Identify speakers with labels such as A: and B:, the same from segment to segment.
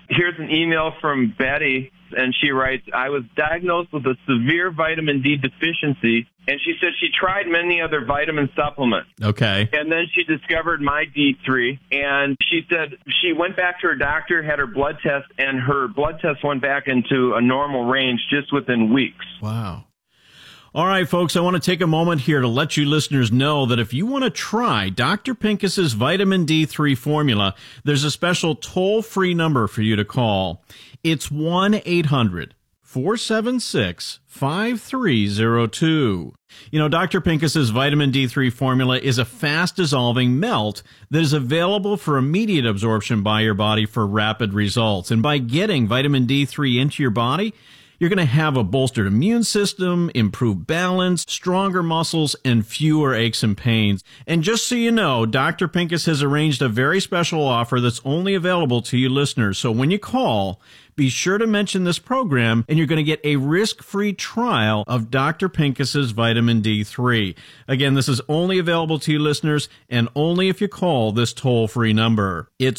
A: Here's an email from Betty, and she writes, I was diagnosed with a severe vitamin D deficiency, and she said she tried many other vitamin supplements.
B: Okay.
A: And then she discovered my D3, and she said she went back to her doctor, had her blood test, and her blood test went back into a normal range just within weeks.
B: Wow. All right, folks, I want to take a moment here to let you listeners know that if you want to try Dr. Pincus's vitamin D3 formula, there's a special toll-free number for you to call. It's 1-800-476-5302. You know, Dr. Pincus's vitamin D3 formula is a fast-dissolving melt that is available for immediate absorption by your body for rapid results. And by getting vitamin D3 into your body, you're going to have a bolstered immune system, improved balance, stronger muscles, and fewer aches and pains. And just so you know, Dr. Pincus has arranged a very special offer that's only available to you listeners. So when you call, be sure to mention this program, and you're going to get a risk-free trial of Dr. Pincus's vitamin D3. Again, this is only available to you listeners, and only if you call this toll-free number. It's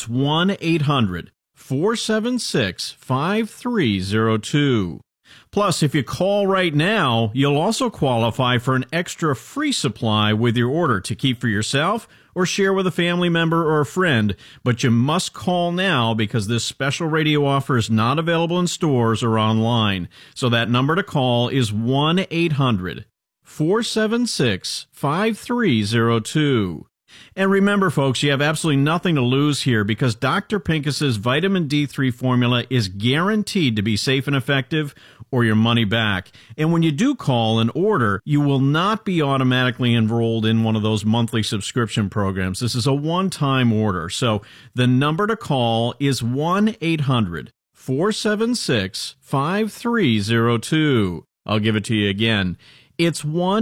B: 1-800-476-5302. Plus, if you call right now, you'll also qualify for an extra free supply with your order to keep for yourself or share with a family member or a friend. But you must call now because this special radio offer is not available in stores or online. So that number to call is 1-800-476-5302. And remember, folks, you have absolutely nothing to lose here because Dr. Pincus's vitamin D3 formula is guaranteed to be safe and effective or your money back. And when you do call and order, you will not be automatically enrolled in one of those monthly subscription programs. This is a one-time order. So the number to call is 1-800-476-5302. I'll give it to you again. It's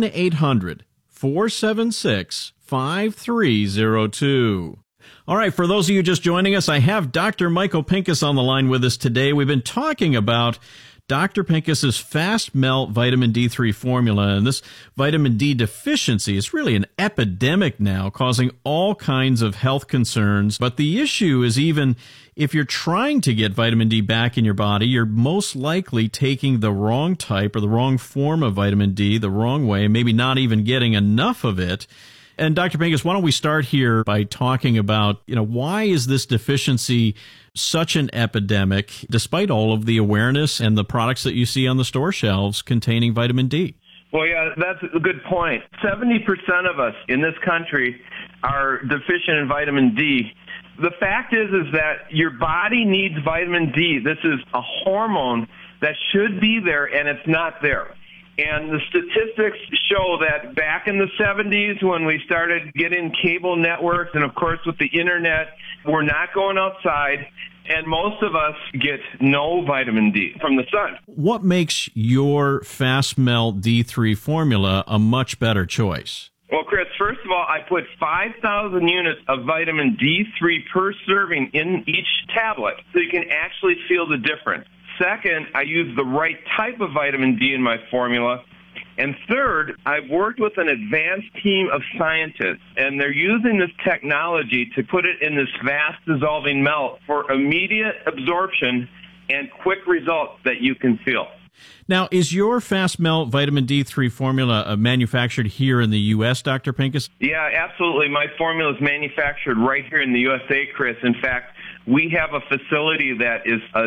B: 1-800-476-5302. All right, for those of you just joining us, I have Dr. Michael Pincus on the line with us today. We've been talking about Dr. Pincus's Fast Melt Vitamin D3 formula, and this vitamin D deficiency is really an epidemic now, causing all kinds of health concerns. But the issue is even if you're trying to get vitamin D back in your body, you're most likely taking the wrong type or the wrong form of vitamin D the wrong way, maybe not even getting enough of it. And Dr. Pincus, why don't we start here by talking about, why is this deficiency such an epidemic, despite all of the awareness and the products that you see on the store shelves containing vitamin D?
A: Well, yeah, that's a good point. 70% of us in this country are deficient in vitamin D. The fact is that your body needs vitamin D. This is a hormone that should be there, and it's not there. And the statistics show that back in the 70s when we started getting cable networks and, of course, with the Internet, we're not going outside, and most of us get no vitamin D from the sun.
B: What makes your Fast Melt D3 formula a much better choice?
A: Well, Chris, first of all, I put 5,000 units of vitamin D3 per serving in each tablet so you can actually feel the difference. Second, I use the right type of vitamin D in my formula. And third, I've worked with an advanced team of scientists, and they're using this technology to put it in this fast-dissolving melt for immediate absorption and quick results that you can feel.
B: Now, is your Fast Melt Vitamin D3 formula manufactured here in the U.S., Dr. Pincus?
A: Yeah, absolutely. My formula is manufactured right here in the USA, Chris. In fact, we have a facility that is a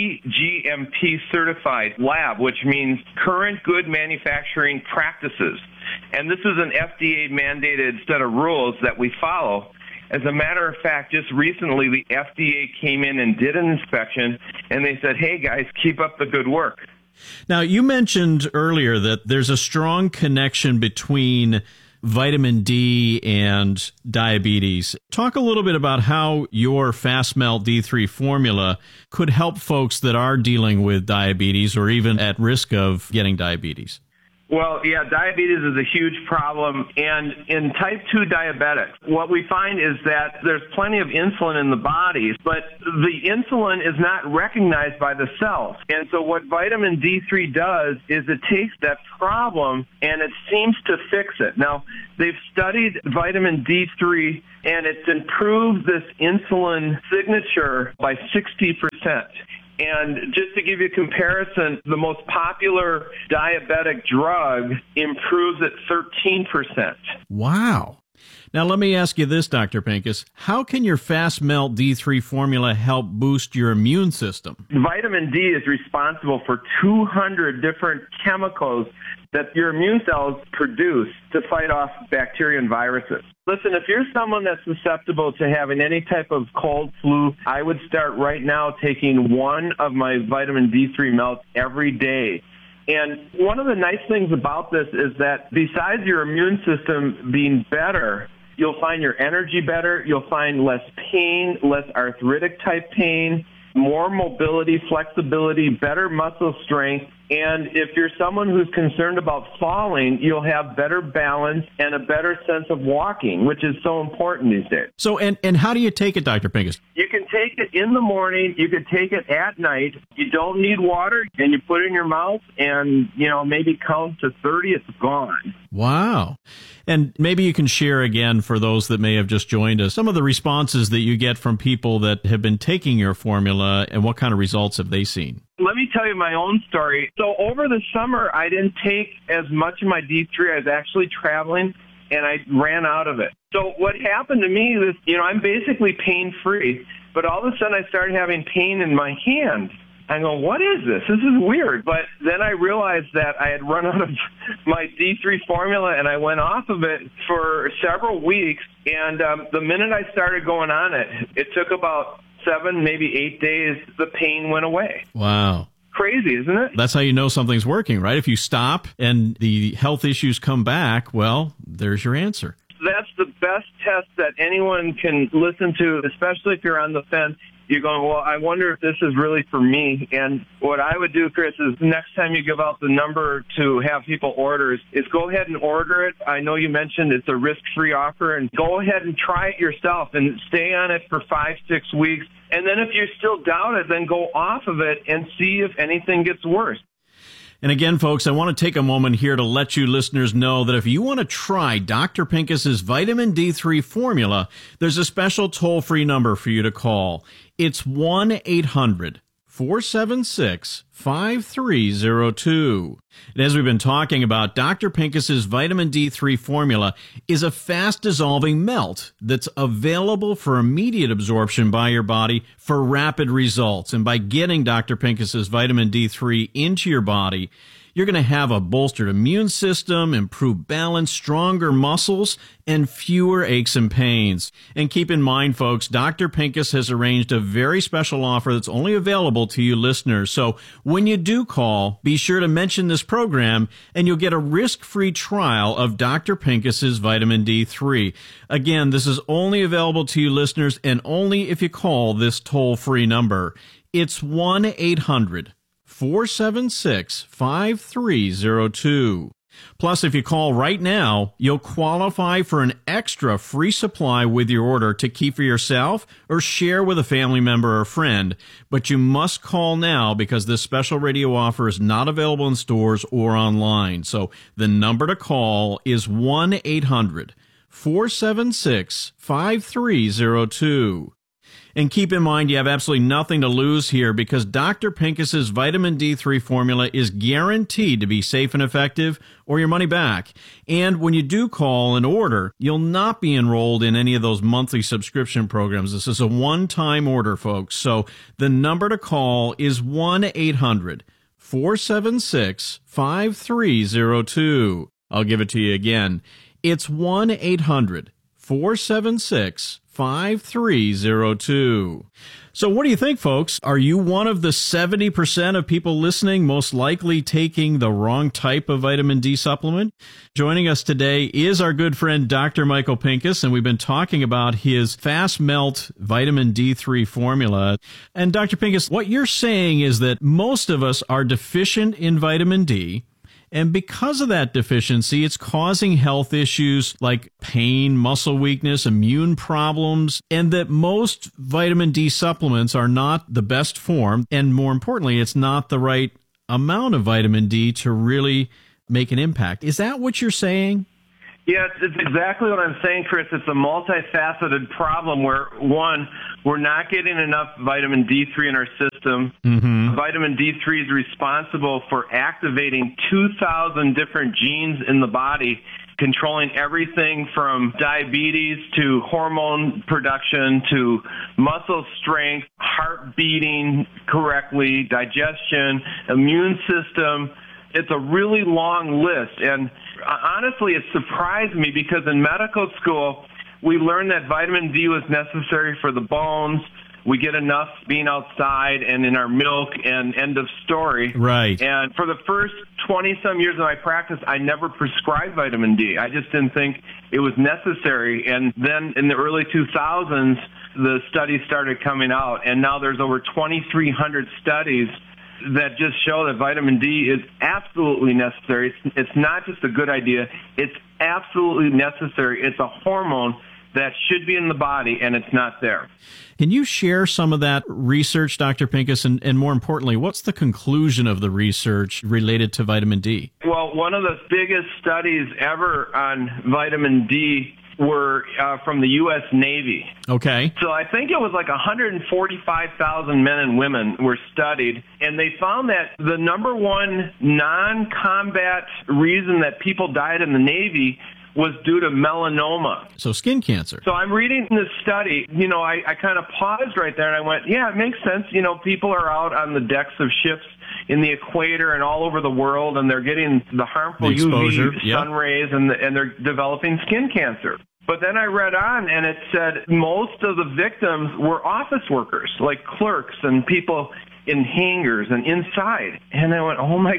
A: CGMP certified lab, which means Current Good Manufacturing Practices. And this is an FDA mandated set of rules that we follow. As a matter of fact, just recently the FDA came in and did an inspection, and they said, hey guys, keep up the good work.
B: Now, you mentioned earlier that there's a strong connection between vitamin D and diabetes. Talk a little bit about how your Fast Melt D3 formula could help folks that are dealing with diabetes or even at risk of getting diabetes.
A: Well, yeah, diabetes is a huge problem. And in type 2 diabetics, what we find is that there's plenty of insulin in the body, but the insulin is not recognized by the cells. And so what vitamin D3 does is it takes that problem and it seems to fix it. Now, they've studied vitamin D3 and it's improved this insulin signature by 60%. And just to give you a comparison, the most popular diabetic drug improves at 13%.
B: Wow. Now, let me ask you this, Dr. Pincus. How can your Fast Melt D3 formula help boost your immune system?
A: Vitamin D is responsible for 200 different chemicals that your immune cells produce to fight off bacteria and viruses. Listen, if you're someone that's susceptible to having any type of cold, flu, I would start right now taking one of my vitamin D3 melts every day. And one of the nice things about this is that besides your immune system being better, you'll find your energy better, you'll find less pain, less arthritic type pain, more mobility, flexibility, better muscle strength. And if you're someone who's concerned about falling, you'll have better balance and a better sense of walking, which is so important these days.
B: So, and how do you take it, Dr. Pincus?
A: You can take it in the morning. You can take it at night. You don't need water, and you put it in your mouth and, maybe count to 30, it's gone.
B: Wow. And maybe you can share again for those that may have just joined us, some of the responses that you get from people that have been taking your formula and what kind of results have they seen?
A: Let me tell you my own story. So over the summer, I didn't take as much of my D3. I was actually traveling, and I ran out of it. So what happened to me is, I'm basically pain-free, but all of a sudden I started having pain in my hand. I go, what is this? This is weird. But then I realized that I had run out of my D3 formula, and I went off of it for several weeks. And the minute I started going on it, it took about 7, maybe 8 days, the pain went away.
B: Wow.
A: Crazy, isn't it?
B: That's how you know something's working, right? If you stop and the health issues come back, well, there's your answer.
A: That's the best test that anyone can listen to, especially if you're on the fence. You're going, well, I wonder if this is really for me. And what I would do, Chris, is next time you give out the number to have people order is go ahead and order it. I know you mentioned it's a risk-free offer, and go ahead and try it yourself and stay on it for 5-6 weeks. And then if you still doubt it, then go off of it and see if anything gets worse.
B: And again, folks, I want to take a moment here to let you listeners know that if you want to try Dr. Pincus's vitamin D3 formula, there's a special toll-free number for you to call. It's 1-800-476-5302. And as we've been talking about, Dr. Pincus's vitamin D3 formula is a fast-dissolving melt that's available for immediate absorption by your body for rapid results. And by getting Dr. Pincus's vitamin D3 into your body, you're going to have a bolstered immune system, improved balance, stronger muscles, and fewer aches and pains. And keep in mind, folks, Dr. Pincus has arranged a very special offer that's only available to you listeners. So when you do call, be sure to mention this program, and you'll get a risk-free trial of Dr. Pincus's vitamin D3. Again, this is only available to you listeners, and only if you call this toll-free number. It's 1-800-476-5302. Plus, if you call right now, you'll qualify for an extra free supply with your order to keep for yourself or share with a family member or friend. But you must call now because this special radio offer is not available in stores or online. So the number to call is 1-800-476-5302. And keep in mind, you have absolutely nothing to lose here because Dr. Pincus's vitamin D3 formula is guaranteed to be safe and effective or your money back. And when you do call and order, you'll not be enrolled in any of those monthly subscription programs. This is a one-time order, folks. So the number to call is 1-800-476-5302. I'll give it to you again. It's 1-800-476-5302. So what do you think, folks? Are you one of the 70% of people listening most likely taking the wrong type of vitamin D supplement? Joining us today is our good friend Dr. Michael Pincus, and we've been talking about his Fast Melt vitamin D3 formula. And Dr. Pincus, what you're saying is that most of us are deficient in vitamin D, and because of that deficiency, it's causing health issues like pain, muscle weakness, immune problems, and that most vitamin D supplements are not the best form. And more importantly, it's not the right amount of vitamin D to really make an impact. Is that what you're saying?
A: Yeah, it's exactly what I'm saying, Chris. It's a multifaceted problem where, one, we're not getting enough vitamin D3 in our system. Mm-hmm. Vitamin D3 is responsible for activating 2,000 different genes in the body, controlling everything from diabetes to hormone production to muscle strength, heart beating correctly, digestion, immune system. It's a really long list. And honestly, it surprised me because in medical school, we learned that vitamin D was necessary for the bones. We get enough being outside and in our milk, and end of story.
B: Right.
A: And for the first 20-some years of my practice, I never prescribed vitamin D. I just didn't think it was necessary. And then in the early 2000s, the studies started coming out, and now there's over 2,300 studies that just show that vitamin D is absolutely necessary. It's not just a good idea. It's absolutely necessary. It's a hormone that should be in the body, and it's not there.
B: Can you share some of that research, Dr. Pincus, and more importantly, what's the conclusion of the research related to vitamin D?
A: Well, one of the biggest studies ever on vitamin D were from the U.S. Navy.
B: Okay.
A: So I think it was like 145,000 men and women were studied, and they found that the number one non-combat reason that people died in the Navy was due to melanoma.
B: So skin cancer.
A: So I'm reading this study, I kind of paused right there and I went, yeah, it makes sense. People are out on the decks of ships in the equator and all over the world, and they're getting the harmful UV sun rays, and they're developing skin cancer. But then I read on, and it said most of the victims were office workers, like clerks and people in hangars and inside. And I went, oh, my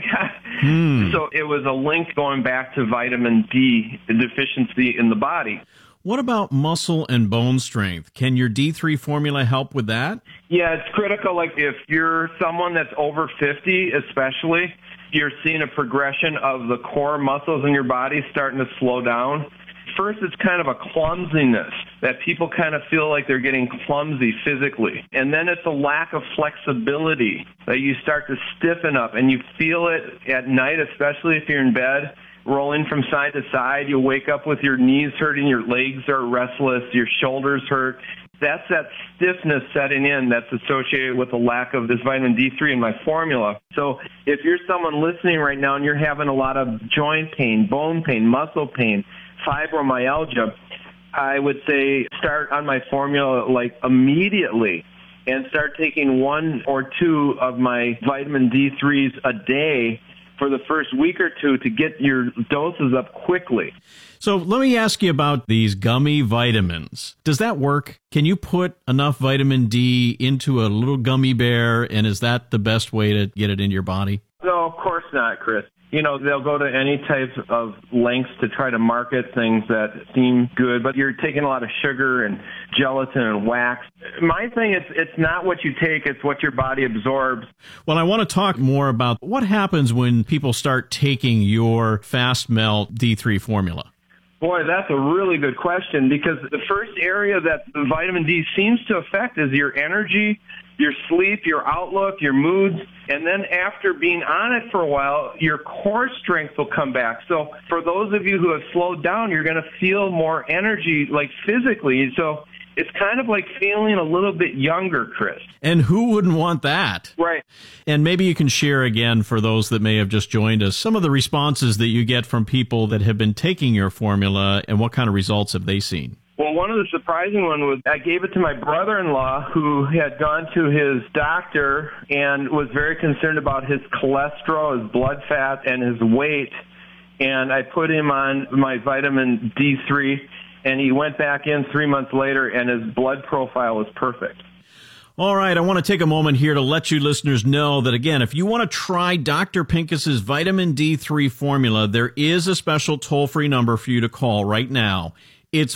A: God. So it was a link going back to vitamin D deficiency in the body.
B: What about muscle and bone strength? Can your D3 formula help with that?
A: Yeah, it's critical. Like if you're someone that's over 50 especially, you're seeing a progression of the core muscles in your body starting to slow down. First, it's kind of a clumsiness that people kind of feel like they're getting clumsy physically. And then it's a lack of flexibility that you start to stiffen up, and you feel it at night, especially if you're in bed, rolling from side to side. You wake up with your knees hurting, your legs are restless, your shoulders hurt. That's that stiffness setting in that's associated with the lack of this vitamin D3 in my formula. So if you're someone listening right now and you're having a lot of joint pain, bone pain, muscle pain, fibromyalgia, I would say start on my formula like immediately and start taking 1 or 2 of my vitamin D3s a day for the first week or two to get your doses up quickly.
B: So let me ask you about these gummy vitamins. Does that work? Can you put enough vitamin D into a little gummy bear, and is that the best way to get it in your body?
A: No, of course not, Chris. They'll go to any type of lengths to try to market things that seem good, but you're taking a lot of sugar and gelatin and wax. My thing is, it's not what you take, it's what your body absorbs.
B: Well, I want to talk more about what happens when people start taking your Fast Melt D3 formula.
A: Boy, that's a really good question, because the first area that the vitamin D seems to affect is your energy, your sleep, your outlook, your moods, and then after being on it for a while, your core strength will come back. So for those of you who have slowed down, you're going to feel more energy, like physically. So it's kind of like feeling a little bit younger, Chris.
B: And who wouldn't want that?
A: Right.
B: And maybe you can share again, for those that may have just joined us, some of the responses that you get from people that have been taking your formula, and what kind of results have they seen?
A: Well, one of the surprising ones was I gave it to my brother-in-law, who had gone to his doctor and was very concerned about his cholesterol, his blood fat, and his weight. And I put him on my vitamin D3, and he went back in 3 months later, and his blood profile was perfect.
B: All right, I want to take a moment here to let you listeners know that, again, if you want to try Dr. Pincus's vitamin D3 formula, there is a special toll-free number for you to call right now. It's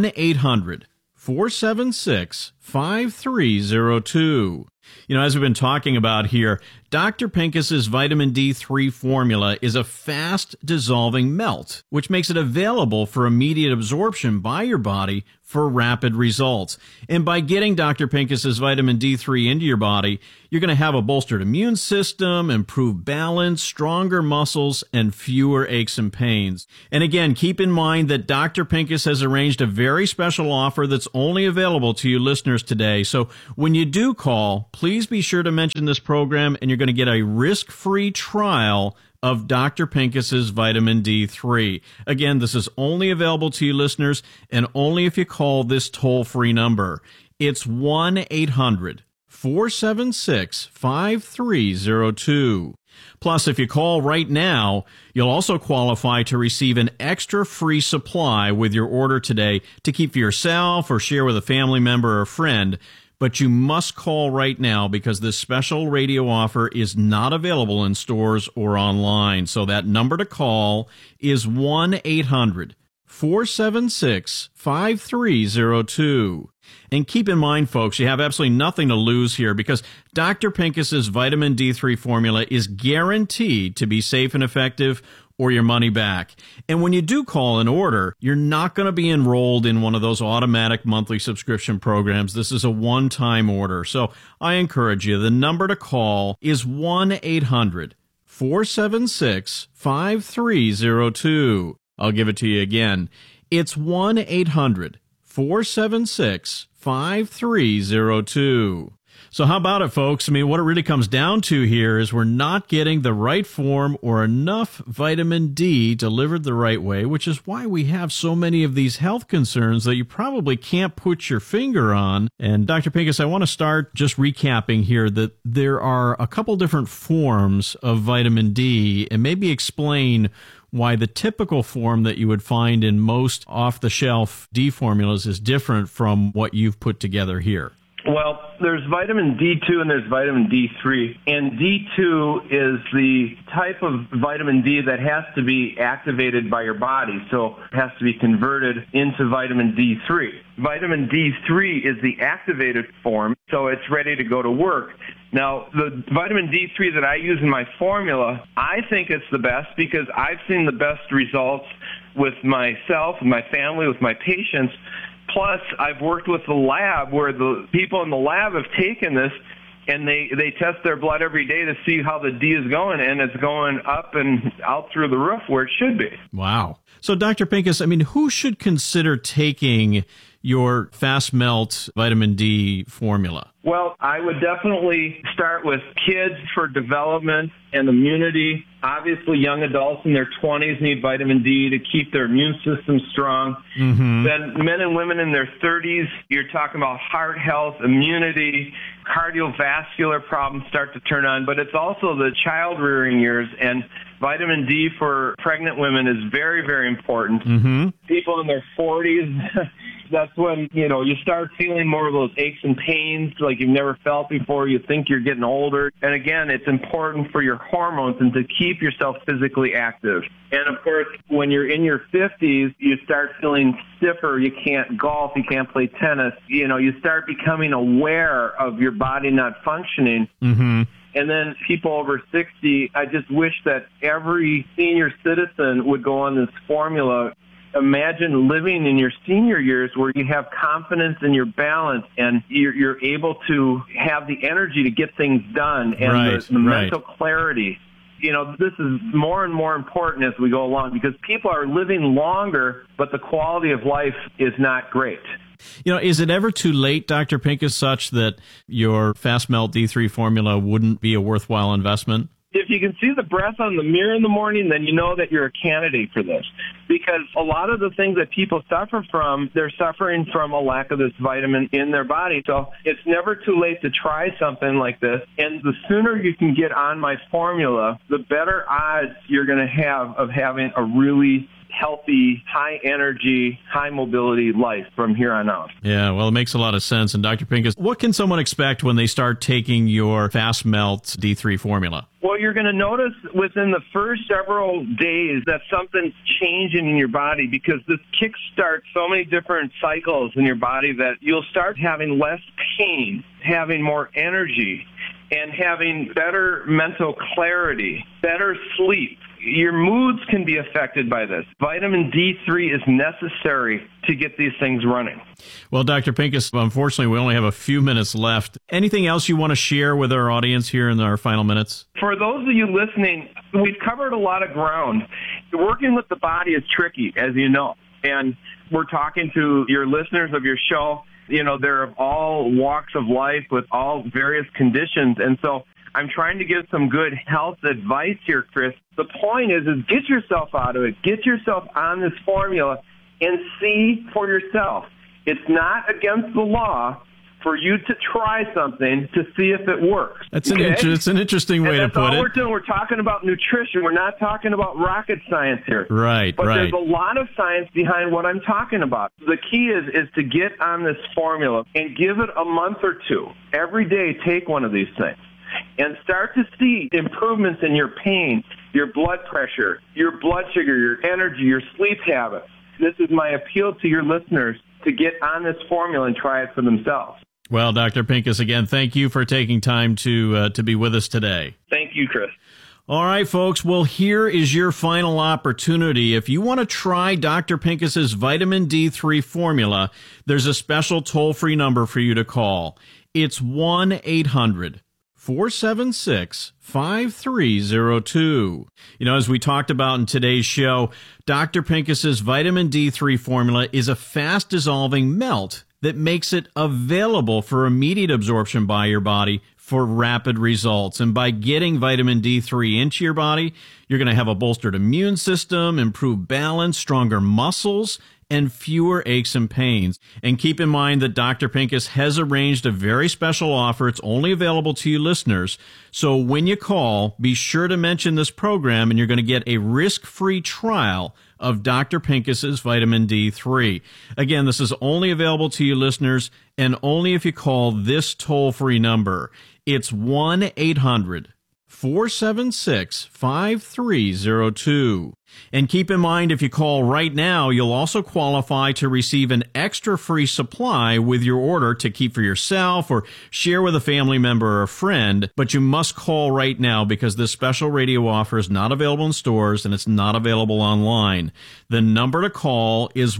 B: 1-800-476-5302. As we've been talking about here, Dr. Pincus's vitamin D3 formula is a fast-dissolving melt, which makes it available for immediate absorption by your body for rapid results. And by getting Dr. Pincus's vitamin D3 into your body, you're going to have a bolstered immune system, improved balance, stronger muscles, and fewer aches and pains. And again, keep in mind that Dr. Pincus has arranged a very special offer that's only available to you listeners today. So when you do call, please be sure to mention this program, and you're going to get a risk-free trial of Dr. Pincus's vitamin D3. Again, this is only available to you listeners, and only if you call this toll-free number. It's 1-800-476-5302. Plus, if you call right now, you'll also qualify to receive an extra free supply with your order today to keep for yourself or share with a family member or friend. But you must call right now because this special radio offer is not available in stores or online. So that number to call is 1-800-476-5302. And keep in mind, folks, you have absolutely nothing to lose here because Dr. Pincus's vitamin D3 formula is guaranteed to be safe and effective or your money back. And when you do call and order, you're not going to be enrolled in one of those automatic monthly subscription programs. This is a one-time order. So I encourage you, the number to call is 1-800-476-5302. I'll give it to you again. It's 1-800-476-5302. So how about it, folks? I mean, what it really comes down to here is we're not getting the right form or enough vitamin D delivered the right way, which is why we have so many of these health concerns that you probably can't put your finger on. And Dr. Pincus, I want to start just recapping here that there are a couple different forms of vitamin D, and maybe explain why the typical form that you would find in most off-the-shelf D formulas is different from what you've put together here.
A: Well, there's vitamin D2 and there's vitamin D3. And D2 is the type of vitamin D that has to be activated by your body, so it has to be converted into vitamin D3. Vitamin D3 is the activated form, so it's ready to go to work. Now, the vitamin D3 that I use in my formula, I think it's the best because I've seen the best results with myself, with my family, with my patients. Plus, I've worked with the lab where the people in the lab have taken this and they test their blood every day to see how the D is going, and it's going up and out through the roof where it should be.
B: Wow. So, Dr. Pincus, I mean, who should consider taking your fast melt vitamin D formula?
A: Well, I would definitely start with kids for development and immunity. Obviously, young adults in their 20s need vitamin D to keep their immune system strong. Mm-hmm. Then men and women in their 30s, you're talking about heart health, immunity, cardiovascular problems start to turn on. But it's also the child-rearing years, and vitamin D for pregnant women is very, very important. Mm-hmm. People in their 40s, that's when, you start feeling more of those aches and pains like you've never felt before. You think you're getting older. And again, it's important for your hormones and to keep yourself physically active. And of course, when you're in your 50s, you start feeling stiffer. You can't golf. You can't play tennis. You start becoming aware of your body not functioning. Mm-hmm. And then people over 60, I just wish that every senior citizen would go on this formula. Imagine living in your senior years where you have confidence in your balance and you're able to have the energy to get things done and the mental clarity. This is more and more important as we go along because people are living longer, but the quality of life is not great.
B: Is it ever too late, Dr. Pincus, such that your Fast Melt D3 formula wouldn't be a worthwhile investment?
A: If you can see the breath on the mirror in the morning, then you know that you're a candidate for this. Because a lot of the things that people suffer from, they're suffering from a lack of this vitamin in their body. So it's never too late to try something like this. And the sooner you can get on my formula, the better odds you're going to have of having a really healthy, high-energy, high-mobility life from here on out.
B: Yeah, well, it makes a lot of sense. And Dr. Pincus, what can someone expect when they start taking your Fast Melt D3 formula?
A: Well, you're going to notice within the first several days that something's changing in your body because this kickstarts so many different cycles in your body that you'll start having less pain, having more energy, and having better mental clarity, better sleep. your moods can be affected by this. Vitamin D3 is necessary to get these things running.
B: Well, Dr. Pincus, unfortunately, we only have a few minutes left. Anything else you want to share with our audience here in our final minutes?
A: For those of you listening, we've covered a lot of ground. Working with the body is tricky, as you know. And we're talking to your listeners of your show. You know, they're of all walks of life with all various conditions. And so I'm trying to give some good health advice here, Chris. The point is get yourself out of it. Get yourself on this formula and see for yourself. It's not against the law for you to try something to see if it works.
B: It's an interesting way to put it.
A: That's all we're doing. We're talking about nutrition. We're not talking about rocket science here.
B: Right,
A: but
B: right.
A: There's a lot of science behind what I'm talking about. The key is to get on this formula and give it a month or two. Every day, take one of these things and start to see improvements in your pain, your blood pressure, your blood sugar, your energy, your sleep habits. This is my appeal to your listeners to get on this formula and try it for themselves.
B: Well, Dr. Pincus, again, thank you for taking time to be with us today.
A: Thank you, Chris.
B: All right, folks. Well, here is your final opportunity. If you want to try Dr. Pincus's vitamin D3 formula, there's a special toll-free number for you to call. It's 1-800-476-5302. You know, as we talked about in today's show, Dr. Pincus's vitamin D3 formula is a fast-dissolving melt that makes it available for immediate absorption by your body for rapid results. And by getting vitamin D3 into your body, you're going to have a bolstered immune system, improved balance, stronger muscles, and fewer aches and pains. And keep in mind that Dr. Pincus has arranged a very special offer. It's only available to you listeners. So when you call, be sure to mention this program, and you're going to get a risk-free trial of Dr. Pincus's vitamin D3. Again, this is only available to you listeners, and only if you call this toll-free number. It's 1-800-476-5302. And keep in mind, if you call right now, you'll also qualify to receive an extra free supply with your order to keep for yourself or share with a family member or a friend. But you must call right now because this special radio offer is not available in stores and it's not available online. The number to call is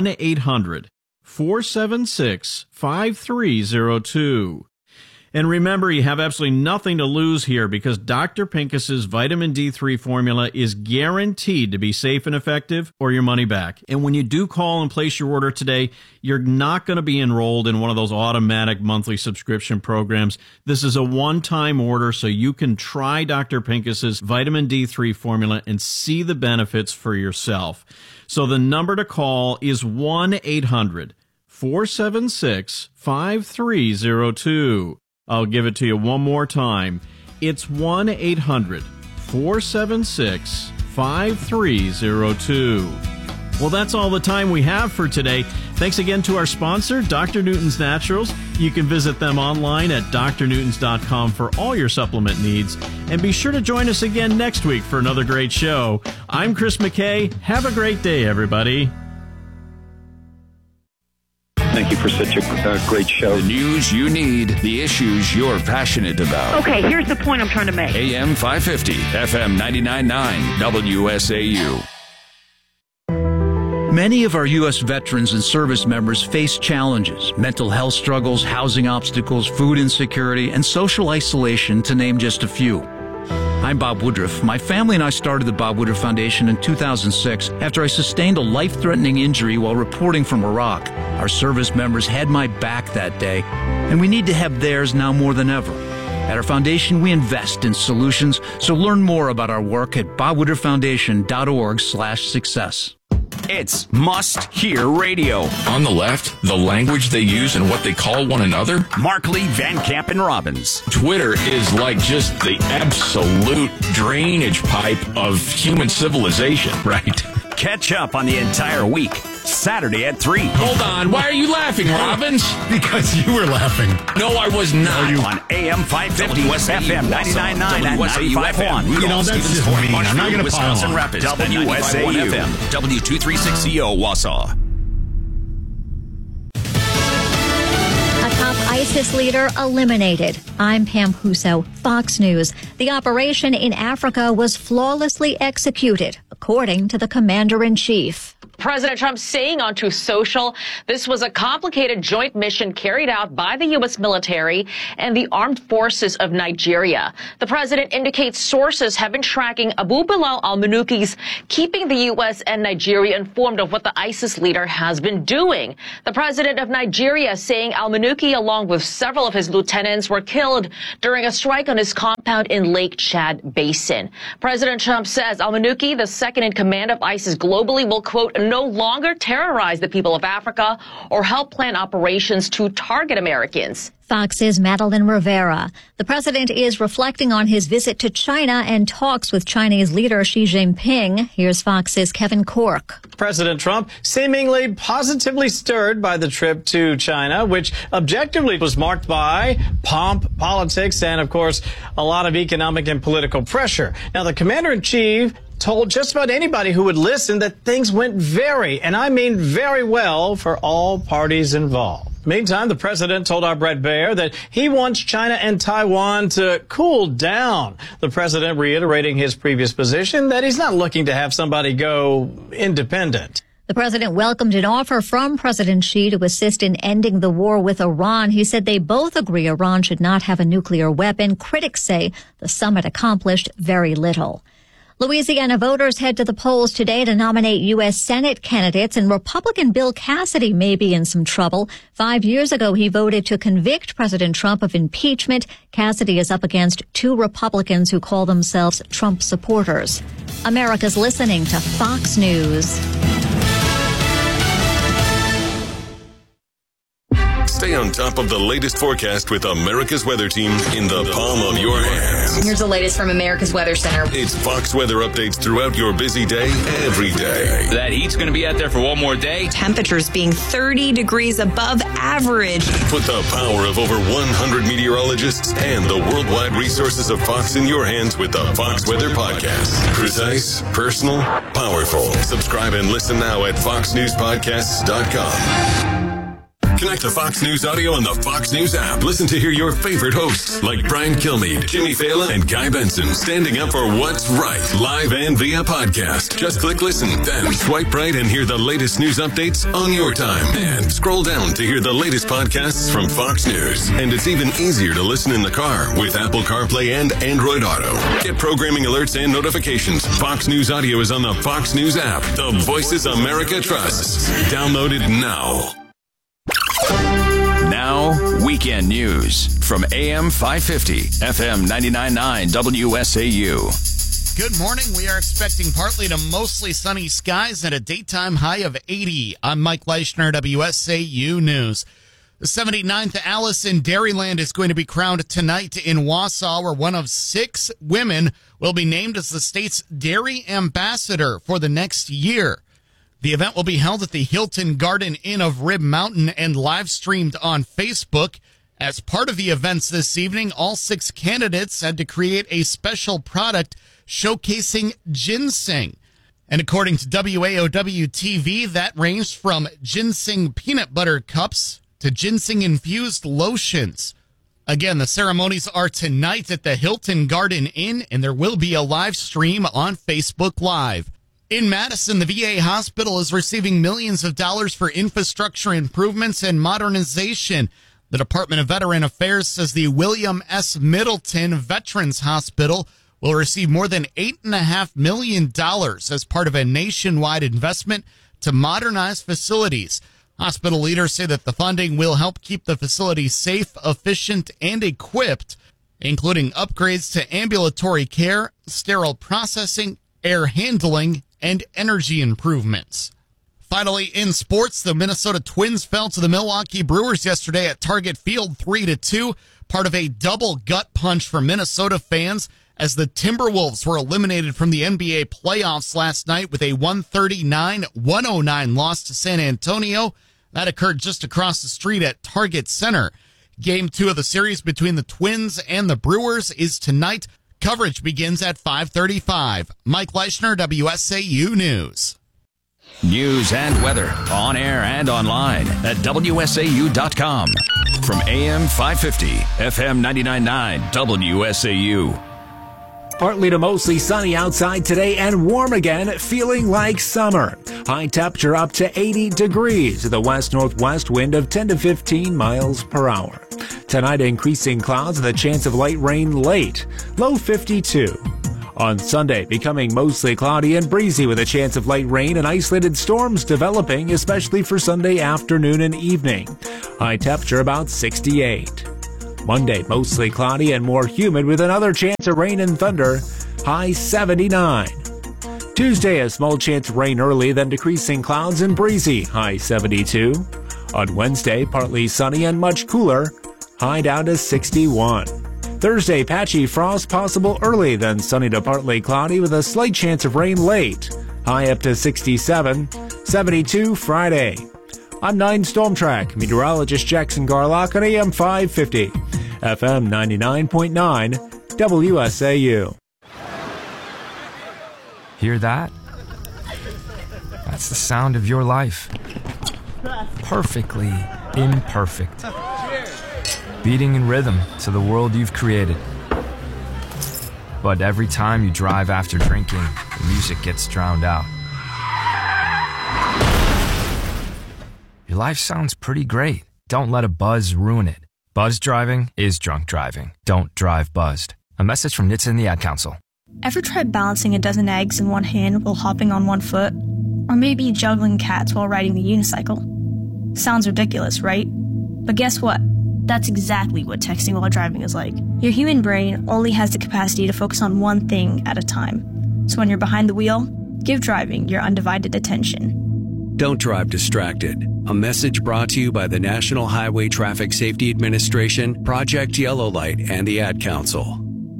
B: 1-800-476-5302. And remember, you have absolutely nothing to lose here because Dr. Pincus's vitamin D3 formula is guaranteed to be safe and effective or your money back. And when you do call and place your order today, you're not going to be enrolled in one of those automatic monthly subscription programs. This is a one-time order so you can try Dr. Pincus's vitamin D3 formula and see the benefits for yourself. So the number to call is 1-800-476-5302. I'll give it to you one more time. It's 1-800-476-5302. Well, that's all the time we have for today. Thanks again to our sponsor, Dr. Newton's Naturals. You can visit them online at drnewtons.com for all your supplement needs. And be sure to join us again next week for another great show. I'm Chris McKay. Have a great day, everybody.
C: Thank you for such a great show.
D: The news you need, the issues you're passionate about.
E: Okay, here's the point I'm trying to make.
D: AM 550, FM 99.9, WSAU.
F: Many of our U.S. veterans and service members face challenges, mental health struggles, housing obstacles, food insecurity, and social isolation, to name just a few. I'm Bob Woodruff. My family and I started the Bob Woodruff Foundation in 2006 after I sustained a life-threatening injury while reporting from Iraq. Our service members had my back that day, and we need to have theirs now more than ever. At our foundation, we invest in solutions, so learn more about our work at bobwoodrufffoundation.org/success.
D: It's must-hear radio. On the left, the language they use and what they call one another. Markley, Van Camp, and Robbins. Twitter is like just the absolute drainage pipe of human civilization. Right. Catch up on the entire week. Saturday at 3. Hold on. Why are you laughing, Robbins?
G: Because you were laughing.
D: No, I was not. On AM 550, FM 99.9, and 95.1.
G: You know, that's just mean. I'm not going to pile on.
D: Rapids, WSAU. FM, W236CO, Wausau.
H: A top ice
E: ISIS leader eliminated. I'm Pam Huso, Fox News. The operation in Africa was flawlessly executed, according to the commander-in-chief.
H: President Trump saying on Truth Social, this was a complicated joint mission carried out by the U.S. military and the armed forces of Nigeria. The president indicates sources have been tracking Abu Bilal al-Manuki's, keeping the U.S. and Nigeria informed of what the ISIS leader has been doing. The president of Nigeria saying al-Manuki, along with several of his lieutenants, were killed during a strike on his compound in Lake Chad Basin. President Trump says al-Manuki, the second in command of ISIS globally, will, quote, no longer terrorize the people of Africa or help plan operations to target Americans.
E: Fox's Madeline Rivera. The president is reflecting on his visit to China and talks with Chinese leader Xi Jinping. Here's Fox's Kevin Cork.
I: President Trump seemingly positively stirred by the trip to China, which objectively was marked by pomp, politics, and, of course, a lot of economic and political pressure. Now, the commander-in-chief told just about anybody who would listen that things went very, and I mean very well, for all parties involved. Meantime, the president told our Brett Baer that he wants China and Taiwan to cool down. The president reiterating his previous position that he's not looking to have somebody go independent.
E: The president welcomed an offer from President Xi to assist in ending the war with Iran. He said they both agree Iran should not have a nuclear weapon. Critics say the summit accomplished very little. Louisiana voters head to the polls today to nominate U.S. Senate candidates, and Republican Bill Cassidy may be in some trouble. 5 years ago, he voted to convict President Trump of impeachment. Cassidy is up against two Republicans who call themselves Trump supporters. America's listening to Fox News.
J: Stay on top of the latest forecast with America's Weather Team in the palm of your hands.
K: Here's the latest from America's Weather Center.
J: It's Fox weather updates throughout your busy day, every day.
D: That heat's going to be out there for one more day.
K: Temperatures being 30 degrees above average.
J: Put the power of over 100 meteorologists and the worldwide resources of Fox in your hands with the Fox Weather Podcast. Precise, personal, powerful. Subscribe and listen now at foxnewspodcasts.com. Connect to Fox News Audio on the Fox News app. Listen to hear your favorite hosts like Brian Kilmeade, Jimmy Fallon, and Guy Benson standing up for what's right, live and via podcast. Just click listen, then swipe right and hear the latest news updates on your time. And scroll down to hear the latest podcasts from Fox News. And it's even easier to listen in the car with Apple CarPlay and Android Auto. Get programming alerts and notifications. Fox News Audio is on the Fox News app. The voices America trusts. Download it now.
D: Now, weekend news from AM 550, FM 99.9 WSAU.
G: Good morning. We are expecting partly to mostly sunny skies and a daytime high of 80. I'm Mike Leischner, WSAU News. The 79th Alice in Dairyland is going to be crowned tonight in Wausau, where one of 6 women will be named as the state's dairy ambassador for the next year. The event will be held at the Hilton Garden Inn of Rib Mountain and live streamed on Facebook. As part of the events this evening, all 6 candidates had to create a special product showcasing ginseng. And according to WAOW-TV, that ranged from ginseng peanut butter cups to ginseng-infused lotions. Again, the ceremonies are tonight at the Hilton Garden Inn, and there will be a live stream on Facebook Live. In Madison, the VA hospital is receiving millions of dollars for infrastructure improvements and modernization. The Department of Veteran Affairs says the William S. Middleton Veterans Hospital will receive more than $8.5 million as part of a nationwide investment to modernize facilities. Hospital leaders say that the funding will help keep the facility safe, efficient, and equipped, including upgrades to ambulatory care, sterile processing, air handling, and energy improvements. Finally, in sports, the Minnesota Twins fell to the Milwaukee Brewers yesterday at Target Field 3-2, part of a double gut punch for Minnesota fans as the Timberwolves were eliminated from the NBA playoffs last night with a 139-109 loss to San Antonio. That occurred just across the street at Target Center. Game 2 of the series between the Twins and the Brewers is tonight. Coverage begins at 5:35. Mike Leischner, WSAU News.
D: News and weather on air and online at WSAU.com. From AM 550, FM 99.9, WSAU.
L: Partly to mostly sunny outside today and warm again, feeling like summer. High temperature up to 80 degrees. The west-northwest wind of 10 to 15 miles per hour. Tonight, increasing clouds with a chance of light rain late. Low 52. On Sunday, becoming mostly cloudy and breezy with a chance of light rain and isolated storms developing, especially for Sunday afternoon and evening. High temperature about 68. Monday, mostly cloudy and more humid with another chance of rain and thunder, high 79. Tuesday, a small chance of rain early, then decreasing clouds and breezy, high 72. On Wednesday, partly sunny and much cooler, high down to 61. Thursday, patchy frost possible early, then sunny to partly cloudy with a slight chance of rain late, high up to 67. 72 Friday. I'm 9 Storm Track meteorologist Jackson Garlock on AM 550, FM 99.9, WSAU.
M: Hear that? That's the sound of your life. Perfectly imperfect. Beating in rhythm to the world you've created. But every time you drive after drinking, the music gets drowned out. Your life sounds pretty great. Don't let a buzz ruin it. Buzz driving is drunk driving. Don't drive buzzed. A message from NHTSA and the Ad Council.
N: Ever tried balancing a dozen eggs in one hand while hopping on one foot? Or maybe juggling cats while riding the unicycle? Sounds ridiculous, right? But guess what? That's exactly what texting while driving is like. Your human brain only has the capacity to focus on one thing at a time. So when you're behind the wheel, give driving your undivided attention.
O: Don't drive distracted. A message brought to you by the National Highway Traffic Safety Administration, Project Yellow Light, and the Ad Council.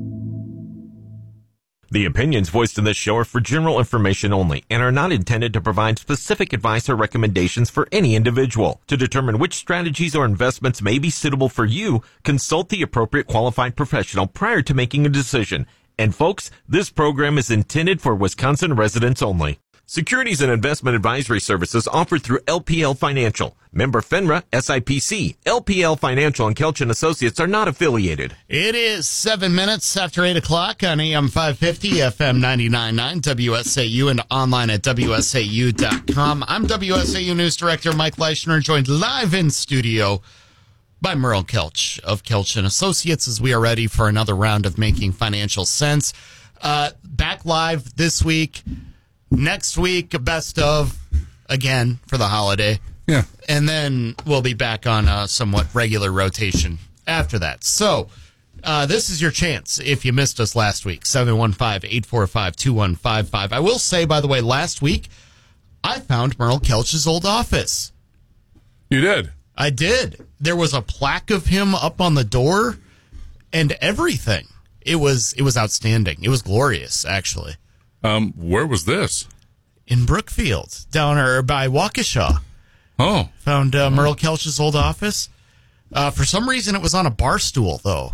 P: The opinions voiced in this show are for general information only and are not intended to provide specific advice or recommendations for any individual. To determine which strategies or investments may be suitable for you, consult the appropriate qualified professional prior to making a decision. And folks, this program is intended for Wisconsin residents only. Securities and investment advisory services offered through LPL Financial. Member FINRA, SIPC. LPL Financial and Kelch & Associates are not affiliated.
G: It is 7 minutes after 8 o'clock on AM 550, FM 99.9, WSAU, and online at WSAU.com. I'm WSAU News Director Mike Leischner, joined live in studio by Merle Kelch of Kelch & Associates as we are ready for another round of Making Financial Sense. Back live this week. Next week, a best of, again, for the holiday.
Q: Yeah.
G: And then we'll be back on a somewhat regular rotation after that. So, this is your chance if you missed us last week. 715-845-2155. I will say, by the way, last week, I found Merle Kelch's old office.
Q: You did?
G: I did. There was a plaque of him up on the door and everything. It was outstanding. It was glorious, actually.
Q: Where was this?
G: In Brookfield, down or by Waukesha.
Q: Oh.
G: Found Merle Kelch's old office. For some reason, it was on a bar stool, though.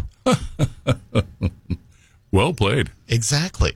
Q: Well played.
G: Exactly.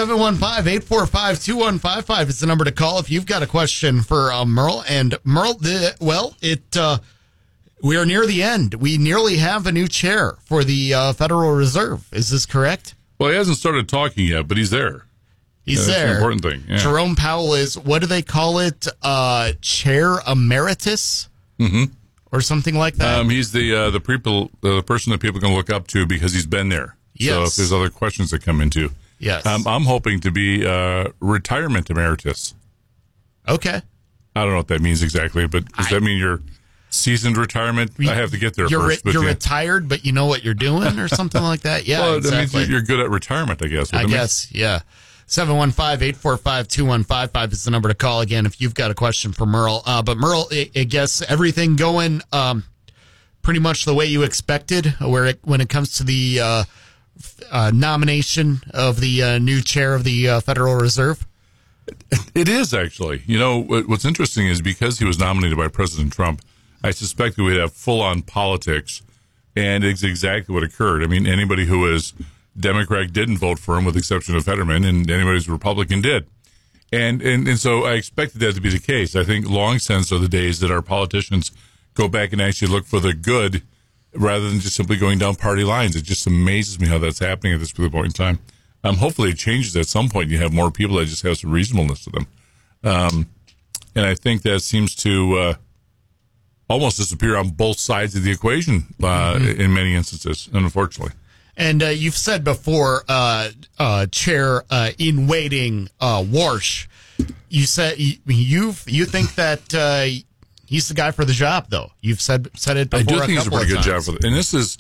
G: 715-845-2155 is the number to call if you've got a question for Merle. And Merle, we are near the end. We nearly have a new chair for the Federal Reserve. Is this correct?
Q: Well, he hasn't started talking yet, but he's there.
G: He's there.
Q: That's an important thing. Yeah.
G: Jerome Powell is, what do they call it? Chair Emeritus?
Q: Mm-hmm.
G: Or something like that?
Q: He's the person that people can look up to because he's been there.
G: Yes.
Q: So if there's other questions that come into.
G: Yes.
Q: I'm hoping to be retirement emeritus.
G: Okay.
Q: I don't know what that means exactly, but does that mean you're seasoned retirement? I have to get there first.
G: You're retired, but you know what you're doing or something like that? Yeah,
Q: well,
G: exactly.
Q: That means you're good at retirement, I guess.
G: I guess, yeah. 715-845-2155 is the number to call again if you've got a question for Merle. But Merle, I guess everything going pretty much the way you expected when it comes to the nomination of the new chair of the Federal Reserve?
Q: It is, actually. You know, what's interesting is because he was nominated by President Trump, I suspect that we'd have full-on politics, and it's exactly what occurred. I mean, anybody who is Democrat didn't vote for him, with the exception of Fetterman, and anybody who's Republican did. And so I expected that to be the case. I think long since are the days that our politicians go back and actually look for the good rather than just simply going down party lines. It just amazes me how that's happening at this point in time. Hopefully it changes at some point. You have more people that just have some reasonableness to them. And I think that seems to almost disappear on both sides of the equation in many instances, unfortunately.
G: And you've said before, Chair in waiting, Warsh, you said you think that he's the guy for the job, though. You've said it before.
Q: I do think he's a pretty good job for it. And this is,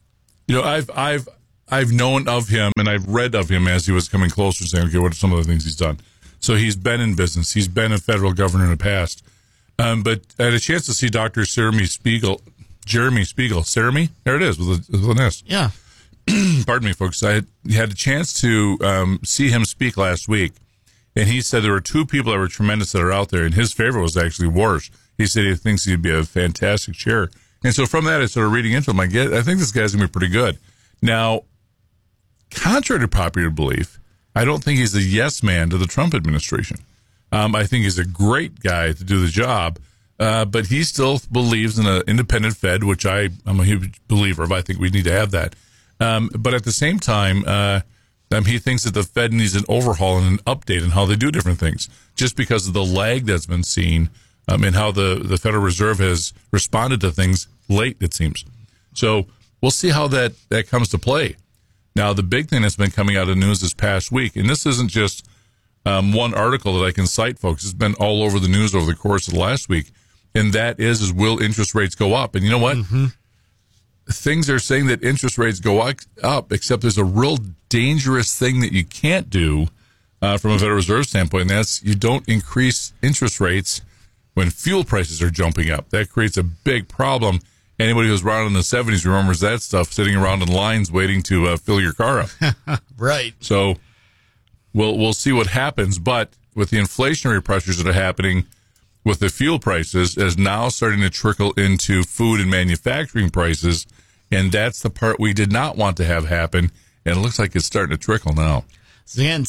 Q: I've known of him and I've read of him as he was coming closer, saying, okay, what are some of the things he's done? So he's been in business. He's been a federal governor in the past. But I had a chance to see Dr. Jeremy Spiegel. Jeremy? There it is, with an S.
G: Yeah.
Q: Pardon me, folks. I had a chance to see him speak last week, and he said there were two people that were tremendous that are out there, and his favorite was actually Warsh. He said he thinks he'd be a fantastic chair. And so from that, I started reading into him. I think this guy's going to be pretty good. Now, contrary to popular belief, I don't think he's a yes man to the Trump administration. I think he's a great guy to do the job, but he still believes in an independent Fed, which I'm a huge believer of. I think we need to have that. But at the same time, he thinks that the Fed needs an overhaul and an update on how they do different things, just because of the lag that's been seen and how the Federal Reserve has responded to things late, it seems. So we'll see how that comes to play. Now, the big thing that's been coming out of the news this past week, and this isn't just one article that I can cite, folks. It's been all over the news over the course of the last week, and that is will interest rates go up? And you know what? Mm-hmm. Things are saying that interest rates go up, except there's a real dangerous thing that you can't do from a Federal Reserve standpoint, and that's you don't increase interest rates when fuel prices are jumping up. That creates a big problem. Anybody who was around in the 70s remembers that stuff, sitting around in lines waiting to fill your car up.
G: Right.
Q: So we'll see what happens, but with the inflationary pressures that are happening with the fuel prices is now starting to trickle into food and manufacturing prices, and that's the part we did not want to have happen, and it looks like it's starting to trickle now.
G: So again,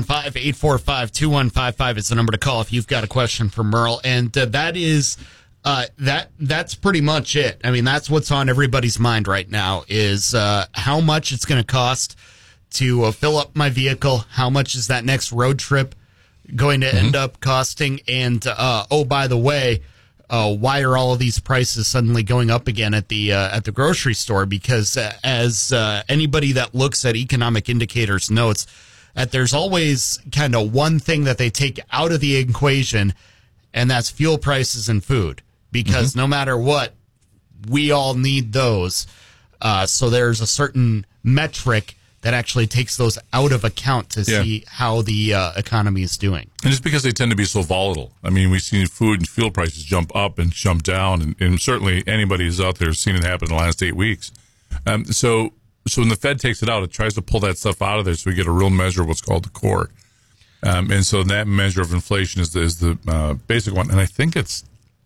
G: 715-845-2155 is the number to call if you've got a question for Merle, and that is that's pretty much it. I mean, that's what's on everybody's mind right now is how much it's going to cost to fill up my vehicle, how much is that next road trip going to end up costing, and oh, by the way, why are all of these prices suddenly going up again at the grocery store? Because as anybody that looks at economic indicators notes, that there's always kind of one thing that they take out of the equation, and that's fuel prices and food. Because no matter what, we all need those. So there's a certain metric that actually takes those out of account to see how the economy is doing.
Q: And it's because they tend to be so volatile. I mean, we've seen food and fuel prices jump up and jump down, and certainly anybody who's out there has seen it happen in the last 8 weeks. So when the Fed takes it out, it tries to pull that stuff out of there so we get a real measure of what's called the core. And so that measure of inflation is the basic one. And I think is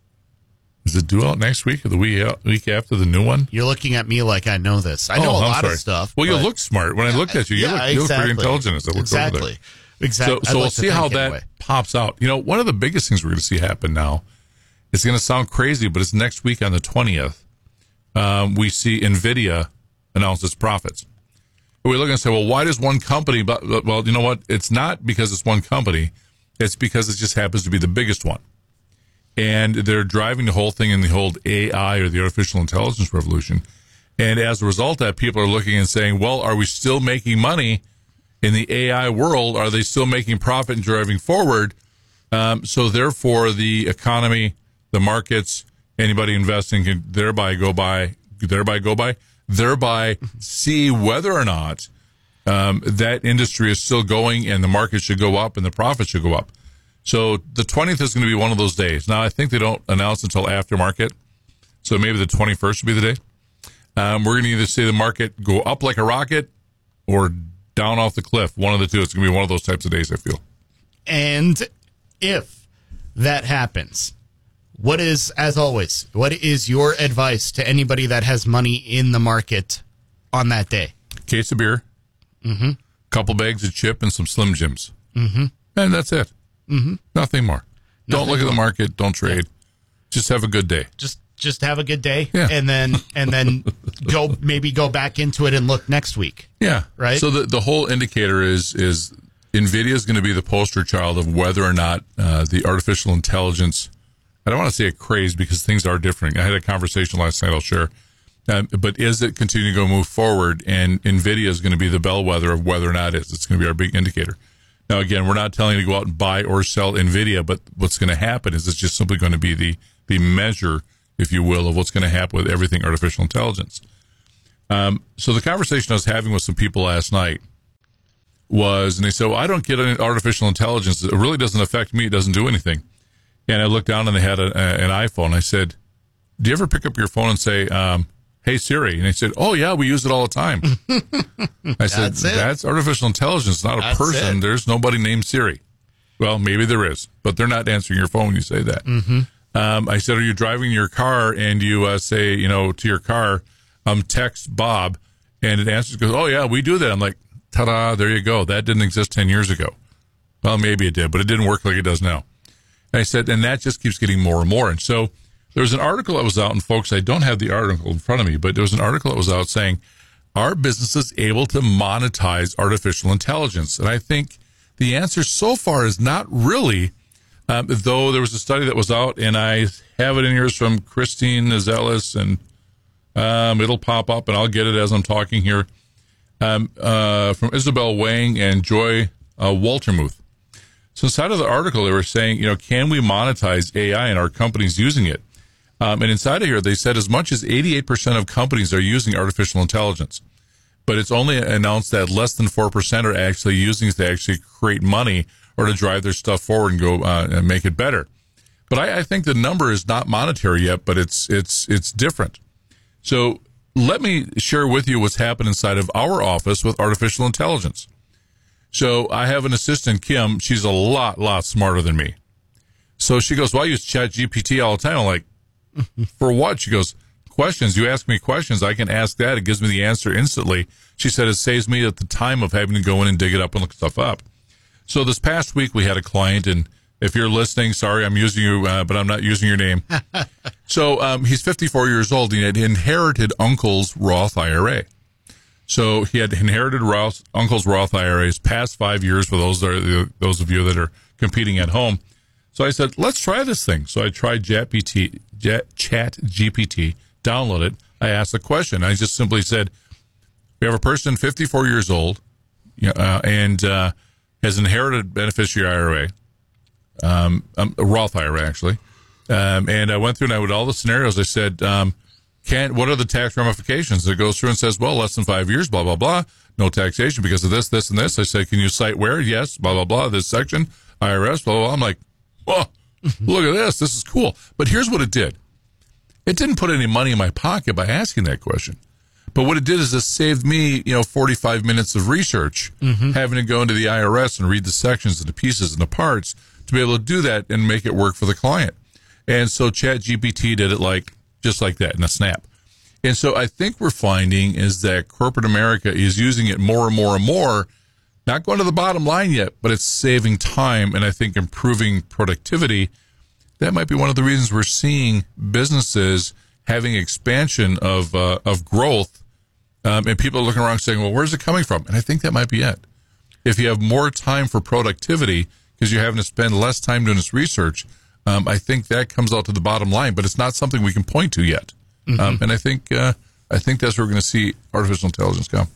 Q: it due out next week or the week after the new one?
G: You're looking at me like I know this. I know a lot of stuff.
Q: Well, you look smart. When I looked at you, you look pretty intelligent as I looked over there.
G: Exactly.
Q: So we'll see how that pops out. You know, one of the biggest things we're going to see happen now, it's going to sound crazy, but it's next week on the 20th. We see NVIDIA announce its profits. We look and say, well, why does one company, well, you know what? It's not because it's one company. It's because it just happens to be the biggest one. And they're driving the whole thing in the whole AI or the artificial intelligence revolution. And as a result of that, people are looking and saying, well, are we still making money in the AI world? Are they still making profit and driving forward? So therefore, the economy, the markets, anybody investing can thereby see whether or not that industry is still going and the market should go up and the profit should go up. So the 20th is going to be one of those days. Now, I think they don't announce until after market, so maybe the 21st will be the day. We're going to either see the market go up like a rocket or down off the cliff. One of the two. It's going to be one of those types of days, I feel.
G: And if that happens, what is your advice to anybody that has money in the market on that day?
Q: Case of beer, couple bags of chip, and some Slim Jims. And that's it. Nothing more. Don't look at the market. Don't trade.
G: Yeah.
Q: Just have a good day.
G: Just have a good day, and then go back into it and look next week.
Q: Yeah,
G: right.
Q: So the whole indicator is NVIDIA is going to be the poster child of whether or not the artificial intelligence. I don't want to say a craze because things are different. I had a conversation last night. I'll share. But is it continuing to move forward? And NVIDIA is going to be the bellwether of whether or not it's going to be our big indicator. Now, again, we're not telling you to go out and buy or sell NVIDIA, but what's going to happen is it's just simply going to be the measure, if you will, of what's going to happen with everything artificial intelligence. So the conversation I was having with some people last night was, and they said, well, I don't get any artificial intelligence. It really doesn't affect me. It doesn't do anything. And I looked down and they had an iPhone. I said, do you ever pick up your phone and say, hey, Siri? And they said, oh, yeah, we use it all the time. I said, that's artificial intelligence, not a person. There's nobody named Siri. Well, maybe there is, but they're not answering your phone when you say that. I said, are you driving your car and you say, to your car, text Bob, and it answers, goes, oh, yeah, we do that. I'm like, ta-da, there you go. That didn't exist 10 years ago. Well, maybe it did, but it didn't work like it does now. And I said, and that just keeps getting more and more. And so there was an article that was out, and folks, I don't have the article in front of me, but there was an article that was out saying, are businesses able to monetize artificial intelligence? And I think the answer so far is not really, though there was a study that was out, and I have it in here from Christine Zealous, and it'll pop up, and I'll get it as I'm talking here, from Isabel Wang and Joy Waltermuth. So inside of the article, they were saying, can we monetize AI and our companies using it? And inside of here, they said as much as 88% of companies are using artificial intelligence, but it's only announced that less than 4% are actually using it to actually create money or to drive their stuff forward and go and make it better. But I think the number is not monetary yet, but it's different. So let me share with you what's happened inside of our office with artificial intelligence. So I have an assistant, Kim. She's a lot smarter than me. So she goes, well, I use ChatGPT all the time. I'm like, for what? She goes, questions. You ask me questions, I can ask that. It gives me the answer instantly. She said it saves me at the time of having to go in and dig it up and look stuff up. So this past week we had a client, and if you're listening, sorry, I'm using you, but I'm not using your name. So he's 54 years old. He had inherited Uncle's Roth IRA. So he had inherited Uncle's Roth IRAs past 5 years for those of you that are competing at home. So I said, let's try this thing. So I tried ChatGPT, download it. I asked the question. I just simply said, we have a person 54 years old and has inherited beneficiary IRA, a Roth IRA actually. And I went through and I did all the scenarios. I said, what are the tax ramifications? It goes through and says, well, less than 5 years, blah, blah, blah. No taxation because of this, this, and this. I said, can you cite where? Yes, blah, blah, blah. This section, IRS, blah, blah, blah. I'm like, oh, look at this. This is cool. But here's what it did. It didn't put any money in my pocket by asking that question. But what it did is it saved me, 45 minutes of research, having to go into the IRS and read the sections and the pieces and the parts to be able to do that and make it work for the client. And so ChatGPT did it just like that in a snap. And so I think we're finding is that corporate America is using it more and more and more, not going to the bottom line yet, but it's saving time and I think improving productivity. That might be one of the reasons we're seeing businesses having expansion of growth, and people are looking around saying, well, where's it coming from? And I think that might be it. If you have more time for productivity because you're having to spend less time doing this research, I think that comes out to the bottom line, but it's not something we can point to yet. And I think that's where we're going to see artificial intelligence come.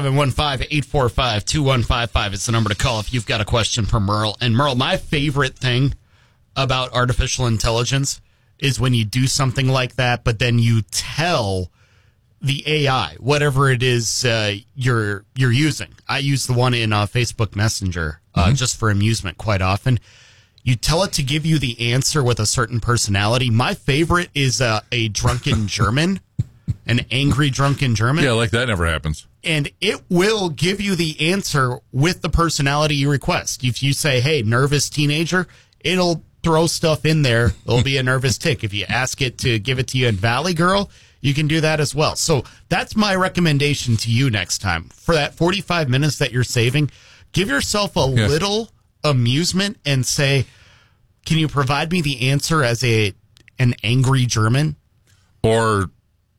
G: 715-845-2155 is the number to call if you've got a question for Merle. And Merle, my favorite thing about artificial intelligence is when you do something like that, but then you tell the AI, whatever it is you're using. I use the one in Facebook Messenger just for amusement quite often. You tell it to give you the answer with a certain personality. My favorite is a drunken German, an angry drunken German.
Q: Yeah, like that never happens.
G: And it will give you the answer with the personality you request. If you say, hey, nervous teenager, it'll throw stuff in there. It'll be a nervous tick. If you ask it to give it to you in Valley Girl, you can do that as well. So that's my recommendation to you next time. For that 45 minutes that you're saving, give yourself a little amusement and say, can you provide me the answer as an angry German?
Q: Or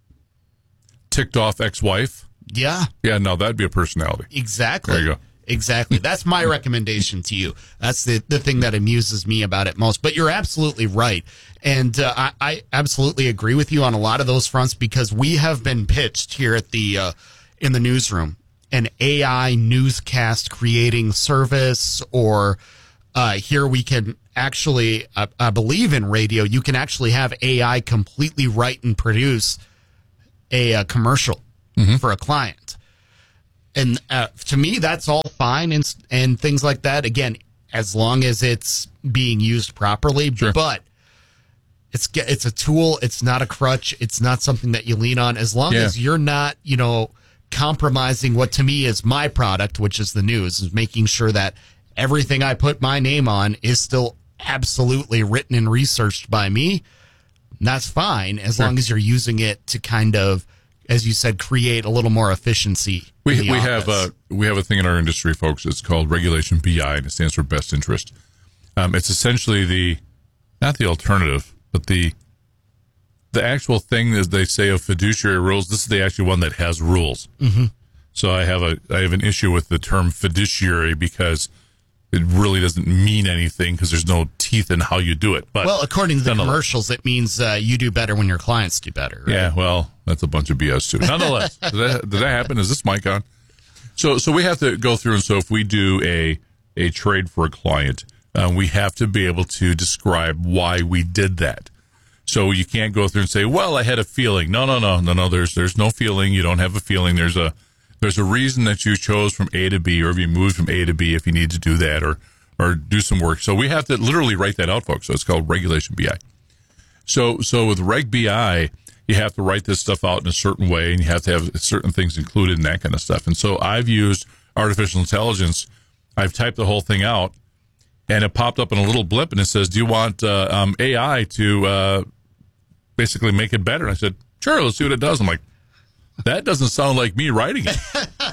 Q: ticked off ex-wife?
G: Yeah.
Q: Yeah, no, that'd be a personality.
G: Exactly.
Q: There you go.
G: Exactly. That's my recommendation to you. That's the thing that amuses me about it most. But you're absolutely right. And I absolutely agree with you on a lot of those fronts, because we have been pitched here at the in the newsroom an AI newscast creating service, or here we can actually, I believe in radio, you can actually have AI completely write and produce a commercial for a client. And to me, that's all fine and things like that. Again, as long as it's being used properly. Sure. But it's a tool. It's not a crutch. It's not something that you lean on. As long as you're not, compromising what to me is my product, which is the news, is making sure that everything I put my name on is still absolutely written and researched by me. That's fine, as long as you're using it to kind of, as you said, create a little more efficiency. We
Q: have a thing in our industry, folks. It's called Regulation BI, and it stands for Best Interest. It's essentially not the alternative, but the actual thing that they say of fiduciary rules. This is the actual one that has rules. Mm-hmm. So I have an issue with the term fiduciary, because it really doesn't mean anything, because there's no teeth in how you do it. But
G: well, according to the commercials, it means you do better when your clients do better. Right?
Q: Yeah, well, that's a bunch of BS too. Nonetheless, did that happen? Is this mic on? So we have to go through, and so if we do a trade for a client, we have to be able to describe why we did that. So you can't go through and say, "Well, I had a feeling." No. There's no feeling. You don't have a feeling. There's a reason that you chose from A to B, or if you moved from A to B, if you need to do that, or do some work. So we have to literally write that out, folks. So it's called Regulation BI. So with Reg BI, you have to write this stuff out in a certain way, and you have to have certain things included and that kind of stuff. And so I've used artificial intelligence. I've typed the whole thing out, and it popped up in a little blip, and it says, "Do you want AI to basically make it better?" And I said, "Sure, let's see what it does." I'm like, that doesn't sound like me writing it.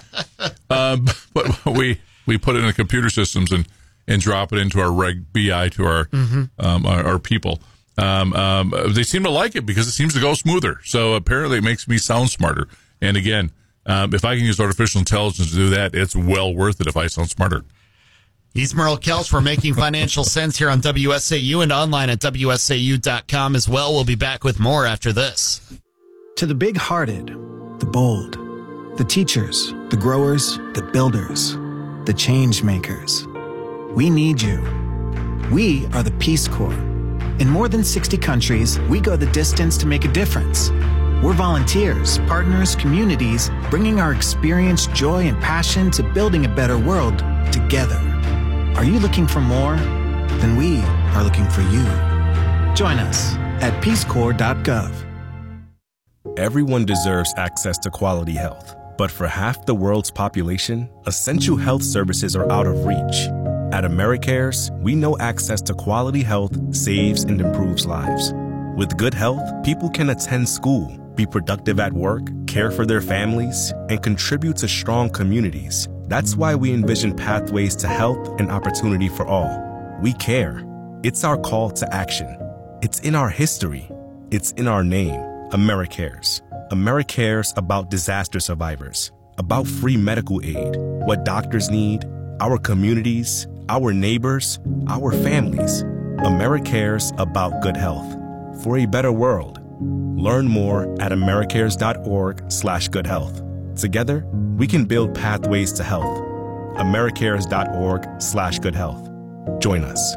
Q: But we put it in the computer systems and drop it into our Reg BI to our people. They seem to like it because it seems to go smoother. So apparently it makes me sound smarter. And again, if I can use artificial intelligence to do that, it's well worth it if I sound smarter.
G: He's Merle Kelch for Making Financial Sense here on WSAU and online at WSAU.com as well. We'll be back with more after this.
R: To the big-hearted, the bold, the teachers, the growers, the builders, the change makers. We need you. We are the Peace Corps. In more than 60 countries, we go the distance to make a difference. We're volunteers, partners, communities, bringing our experience, joy, and passion to building a better world together. Are you looking for more? Then we are looking for you. Join us at peacecorps.gov.
S: Everyone deserves access to quality health, but for half the world's population, essential health services are out of reach. At AmeriCares, we know access to quality health saves and improves lives. With good health, people can attend school, be productive at work, care for their families, and contribute to strong communities. That's why we envision pathways to health and opportunity for all. We care. It's our call to action. It's in our history. It's in our name. AmeriCares. AmeriCares about disaster survivors, about free medical aid, what doctors need, our communities, our neighbors, our families. AmeriCares about good health. For a better world. Learn more at americares.org/goodhealth. Together, we can build pathways to health. americares.org/goodhealth. Join us.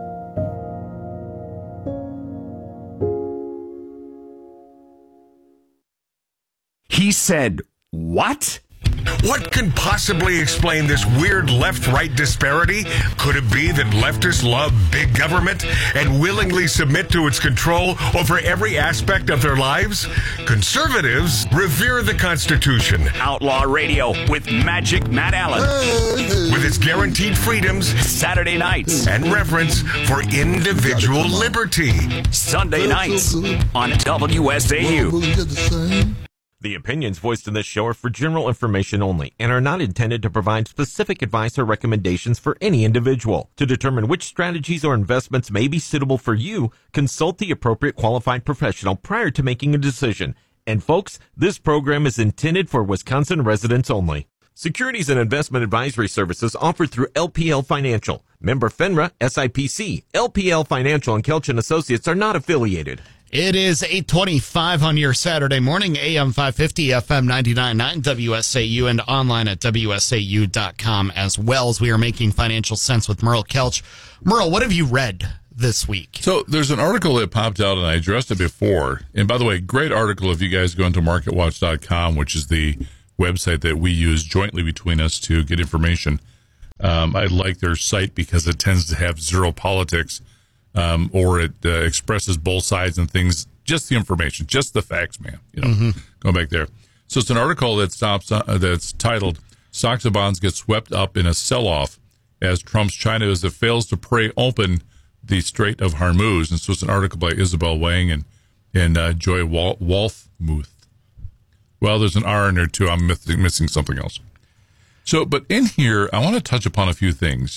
T: He said, "What?"
U: What can possibly explain this weird left-right disparity? Could it be that leftists love big government and willingly submit to its control over every aspect of their lives? Conservatives revere the Constitution.
T: Outlaw Radio with Magic Matt Allen.
U: With its guaranteed freedoms,
T: Saturday nights,
U: and reverence for individual liberty.
T: Sunday nights on WSAU.
P: The opinions voiced in this show are for general information only and are not intended to provide specific advice or recommendations for any individual. To determine which strategies or investments may be suitable for you, consult the appropriate qualified professional prior to making a decision. And folks, this program is intended for Wisconsin residents only. Securities and investment advisory services offered through LPL Financial. Member FINRA, SIPC. LPL Financial and Kelch & Associates are not affiliated.
G: It is 8:25 on your Saturday morning, AM 550, FM 99.9, WSAU, and online at WSAU.com as well, as we are making financial sense with Merle Kelch. Merle, what have you read this week?
Q: So there's an article that popped out, and I addressed it before. And by the way, great article if you guys go into MarketWatch.com, which is the website that we use jointly between us to get information. I like their site because it tends to have zero politics. Or it expresses both sides and things, just the information, just the facts, man. Go back there. So it's an article that's titled, "Stocks and Bonds Get Swept Up in a Sell-Off as Trump's China as it Fails to Pry Open the Strait of Hormuz." And so it's an article by Isabel Wang and Joy Wolfmuth. Well, there's an R in there, too. I'm missing something else. So, but in here, I want to touch upon a few things.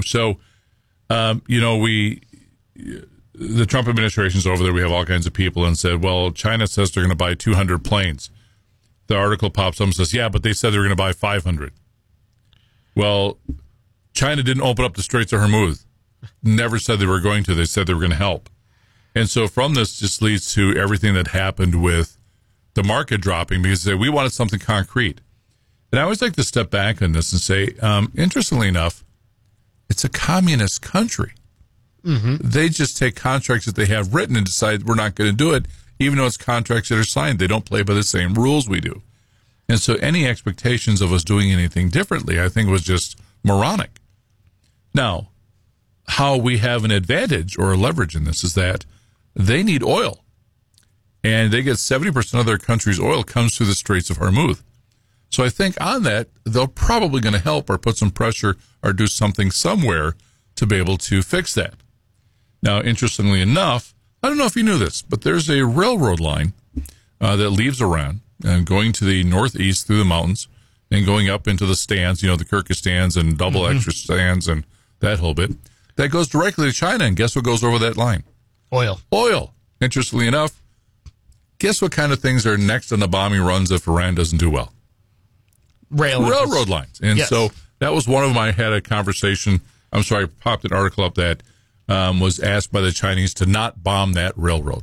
Q: The Trump administration's over there. We have all kinds of people and said, well, China says they're going to buy 200 planes. The article pops up and says, yeah, but they said they were going to buy 500. Well, China didn't open up the Straits of Hormuz. Never said they were going to. They said they were going to help. And so from this just leads to everything that happened with the market dropping because they say, we wanted something concrete. And I always like to step back on this and say, interestingly enough, it's a communist country. Mm-hmm. They just take contracts that they have written and decide we're not going to do it, even though it's contracts that are signed. They don't play by the same rules we do. And so any expectations of us doing anything differently, I think, was just moronic. Now, how we have an advantage or a leverage in this is that they need oil. And they get 70% of their country's oil comes through the Straits of Hormuz. So I think on that, they're probably going to help or put some pressure or do something somewhere to be able to fix that. Now, interestingly enough, I don't know if you knew this, but there's a railroad line that leaves Iran and going to the northeast through the mountains and going up into the stands, the Kyrgyzstans and double extra stands and that whole bit, that goes directly to China. And guess what goes over that line? Oil. Interestingly enough, guess what kind of things are next on the bombing runs if Iran doesn't do well? Railroad lines. And so that was one of them. I had a conversation. Popped an article up that was asked by the Chinese to not bomb that railroad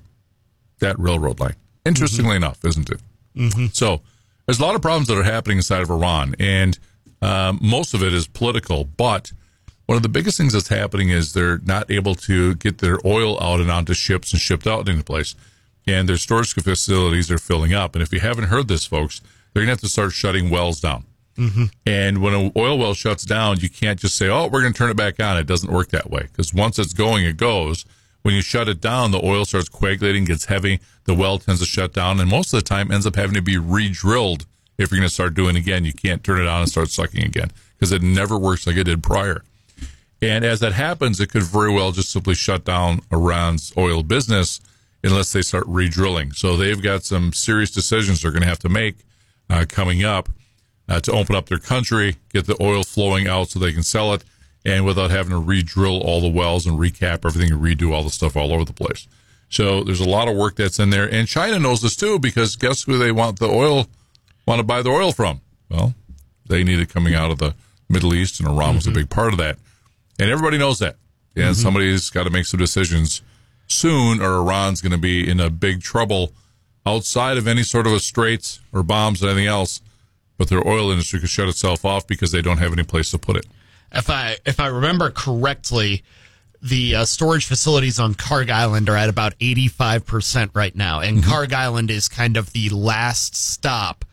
Q: line. Interestingly enough, isn't it? Mm-hmm. So there's a lot of problems that are happening inside of Iran, and most of it is political. But one of the biggest things that's happening is they're not able to get their oil out and onto ships and shipped out into place, and their storage facilities are filling up. And if you haven't heard this, folks, they're going to have to start shutting wells down. Mm-hmm. And when an oil well shuts down, you can't just say, oh, we're going to turn it back on. It doesn't work that way, because once it's going, it goes. When you shut it down, the oil starts coagulating, gets heavy, the well tends to shut down, and most of the time ends up having to be re-drilled if you're going to start doing it again. You can't turn it on and start sucking again, because it never works like it did prior. And as that happens, it could very well just simply shut down Iran's oil business unless they start re-drilling. So they've got some serious decisions they're going to have to make coming up. To open up their country, get the oil flowing out so they can sell it, and without having to re-drill all the wells and recap everything and redo all the stuff all over the place. So there's a lot of work that's in there. And China knows this too, because guess who they want to buy the oil from? Well, they need it coming out of the Middle East, and Iran was a big part of that. And everybody knows that. And somebody's got to make some decisions soon, or Iran's going to be in a big trouble outside of any sort of a straits or bombs or anything else. But their oil industry could shut itself off because they don't have any place to put it.
G: If I remember correctly, the storage facilities on Kharg Island are at about 85% right now. And Kharg Island is kind of the last stop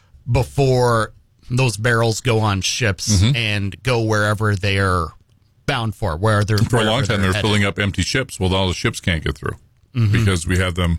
G: before those barrels go on ships and go wherever they're bound for. For a long time, they're filling up empty ships. Well, all the ships can't get through because we have them,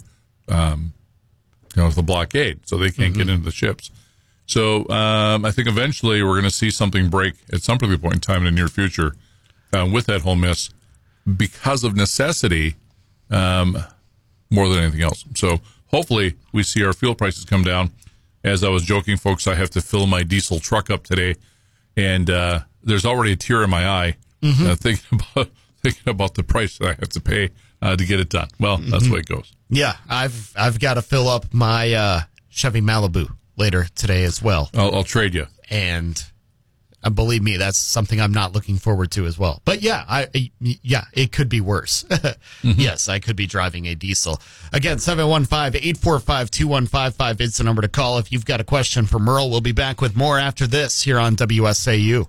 G: with the blockade, so they can't get into the ships. So I think eventually we're going to see something break at some point in time in the near future with that whole mess because of necessity more than anything else. So hopefully we see our fuel prices come down.
Q: as I was joking, folks, I have to fill my diesel truck up today, and there's already a tear in my eye thinking about the price that I have to pay to get it done. Well, that's the way it goes.
G: Yeah, I've got to fill up my Chevy Malibu later today as well.
Q: I'll trade you.
G: And believe me, that's something I'm not looking forward to as well. But yeah, it could be worse. Yes, I could be driving a diesel. Again, 715-845-2155 is the number to call if you've got a question for Merle. We'll be back with more after this here on WSAU.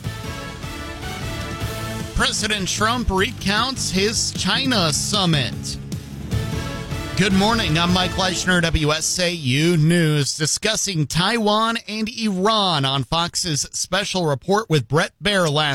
G: President Trump recounts his China summit. Good morning. I'm Mike Leishner, WSAU News, discussing Taiwan and Iran on Fox's special report with Brett Baer last